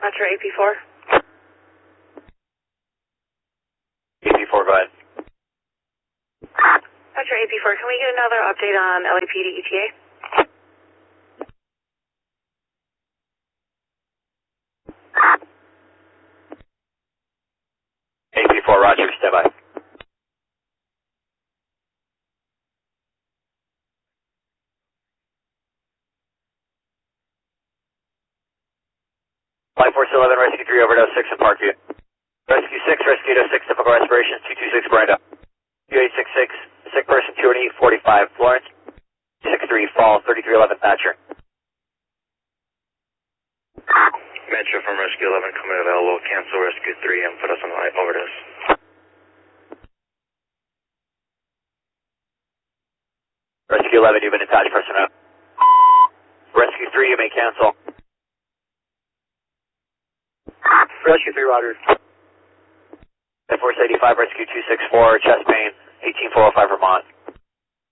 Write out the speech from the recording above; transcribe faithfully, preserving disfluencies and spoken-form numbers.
Roger, A P four. A P four, go ahead. Roger, A P four, can we get another update on L A P D E T A? A P four, Roger, stand by. Flight Force eleven, Rescue three, over to oh six in Parkview. Rescue six, Rescue oh six, typical respiration, two two six, Brando. two eight six six, sick person, two eight forty-five, Florence. six three, fall, thirty-three eleven, Thatcher. Metro from Rescue eleven, coming available, cancel Rescue three and put us on the line, over to us. Rescue eleven, you've been attached, personnel. Rescue three, you may cancel. Rescue three, Roger. Force eighty-five, Rescue two six four, chest pain, eighteen four oh five, Vermont.